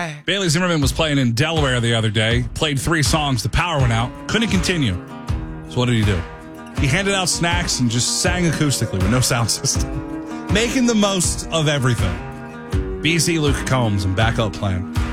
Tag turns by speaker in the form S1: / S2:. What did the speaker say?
S1: guy.
S2: Bailey Zimmerman was playing in Delaware the other day, played 3 songs, the power went out, couldn't continue. So what did he do? He handed out snacks and just sang acoustically with no sound system, making the most of everything. BC Luke Combs and Backup Plan.